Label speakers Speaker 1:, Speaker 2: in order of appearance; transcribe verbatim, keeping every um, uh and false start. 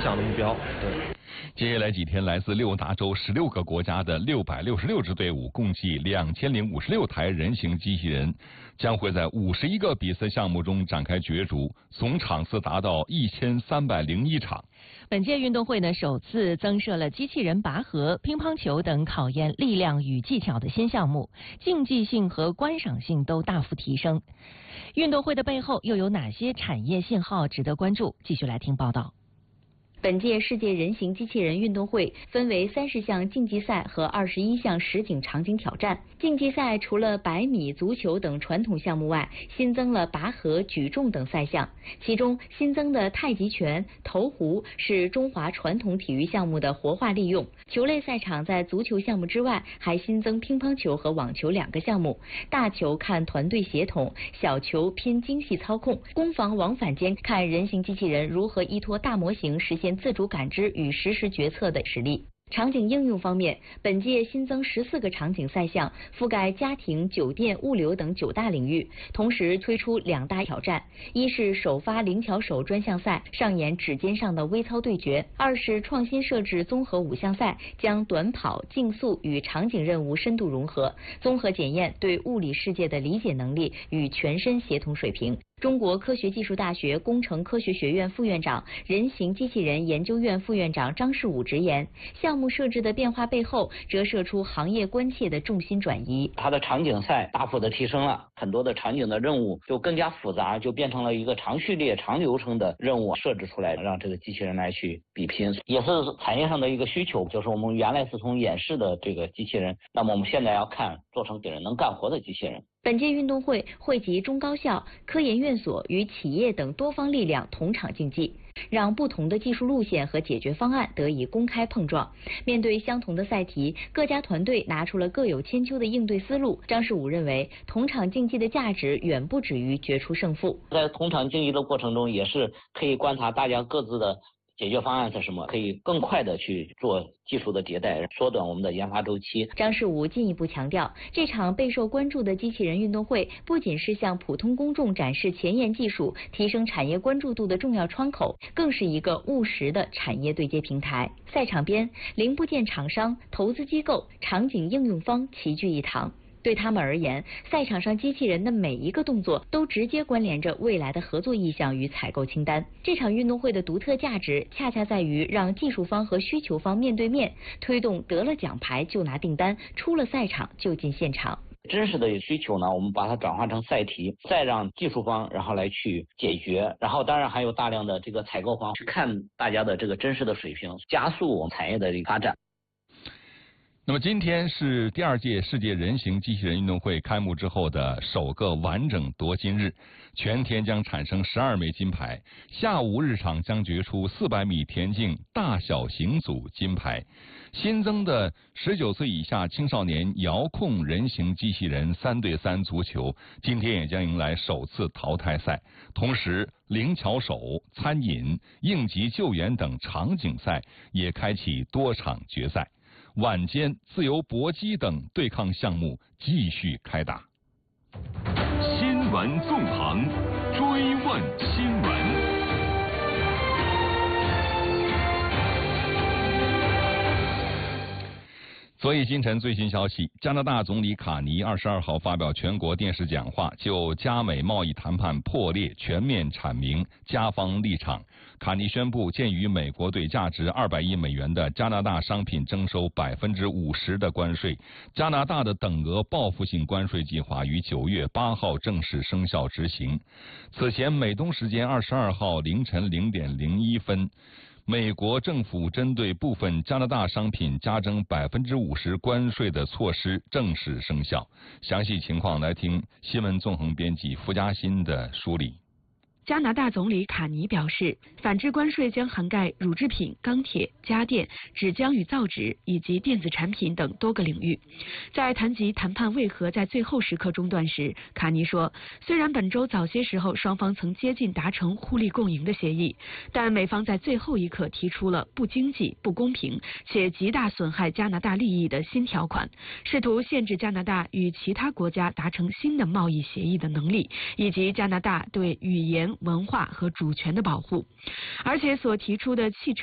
Speaker 1: 想的目标。对。
Speaker 2: 接下来几天，来自六大洲十六个国家的六百六十六支队伍，共计两千零五十六台人形机器人，将会在五十一个比赛项目中展开角逐，总场次达到一千三百零一场。
Speaker 3: 本届运动会呢，首次增设了机器人拔河、乒乓球等考验力量与技巧的新项目，竞技性和观赏性都大幅提升。运动会的背后又有哪些产业信号值得关注？继续来听报道。
Speaker 4: 本届世界人形机器人运动会分为三十项竞技赛和二十一项实景场景挑战。竞技赛除了百米、足球等传统项目外，新增了拔河、举重等赛项。其中新增的太极拳、投壶是中华传统体育项目的活化利用。球类赛场在足球项目之外，还新增乒乓球和网球两个项目。大球看团队协同，小球拼精细操控。攻防往返间看人形机器人如何依托大模型实现自主感知与实时决策的实力。场景应用方面，本届新增十四个场景赛项，覆盖家庭、酒店、物流等九大领域，同时推出两大挑战：一是首发灵巧手专项赛，上演指尖上的微操对决；二是创新设置综合五项赛，将短跑、竞速与场景任务深度融合，综合检验对物理世界的理解能力与全身协同水平。中国科学技术大学工程科学学院副院长、人形机器人研究院副院长张世武直言，项目设置的变化背后折射出行业关切的重心转移。
Speaker 5: 它的场景赛大幅的提升了，很多的场景的任务就更加复杂，就变成了一个长序列、长流程的任务设置出来，让这个机器人来去比拼，也是产业上的一个需求。就是我们原来是从演示的这个机器人，那么我们现在要看做成给人能干活的机器人。
Speaker 4: 本届运动会汇集中高校、科研院所与企业等多方力量同场竞技，让不同的技术路线和解决方案得以公开碰撞。面对相同的赛题，各家团队拿出了各有千秋的应对思路。张世武认为，同场竞技的价值远不止于决出胜负。
Speaker 5: 在同场竞技的过程中，也是可以观察大家各自的解决方案是什么，可以更快的去做技术的迭代，缩短我们的研发周期。
Speaker 4: 张世武进一步强调，这场备受关注的机器人运动会不仅是向普通公众展示前沿技术、提升产业关注度的重要窗口，更是一个务实的产业对接平台。赛场边，零部件厂商、投资机构、场景应用方齐聚一堂。对他们而言，赛场上机器人的每一个动作都直接关联着未来的合作意向与采购清单。这场运动会的独特价值，恰恰在于让技术方和需求方面对面，推动得了奖牌就拿订单，出了赛场就进现场。
Speaker 5: 真实的需求呢，我们把它转化成赛题，再让技术方然后来去解决，然后当然还有大量的这个采购方去看大家的这个真实的水平，加速我们产业的一个发展。
Speaker 2: 那么今天是第二届世界人形机器人运动会开幕之后的首个完整夺金日，全天将产生十二枚金牌。下午日场将决出四百米田径大小型组金牌。新增的十九岁以下青少年遥控人形机器人三对三足球，今天也将迎来首次淘汰赛。同时，灵巧手、餐饮、应急救援等场景赛也开启多场决赛。晚间自由搏击等对抗项目继续开打。
Speaker 6: 新闻纵横，追问新闻。
Speaker 2: 昨夜今晨最新消息，加拿大总理卡尼二十二号发表全国电视讲话，就加美贸易谈判破裂全面阐明加方立场。卡尼宣布，鉴于美国对价值二百亿美元的加拿大商品征收百分之五十的关税，加拿大的等额报复性关税计划于九月八号正式生效执行。此前，美东时间二十二号凌晨零点零一分。美国政府针对部分加拿大商品加征百分之五十关税的措施正式生效。详细情况来听新闻纵横编辑付嘉欣的梳理。
Speaker 7: 加拿大总理卡尼表示，反制关税将涵盖乳制品、钢铁、家电、纸浆与造纸以及电子产品等多个领域。在谈及谈判为何在最后时刻中断时，卡尼说，虽然本周早些时候双方曾接近达成互利共赢的协议，但美方在最后一刻提出了不经济、不公平且极大损害加拿大利益的新条款，试图限制加拿大与其他国家达成新的贸易协议的能力，以及加拿大对语言、文化和主权的保护，而且所提出的汽车